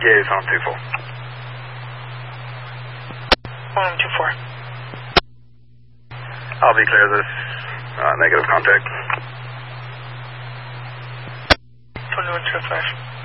Yeah, he's on 2-4. 1-2-4. I'll be clear of this. Negative contact. 21-5.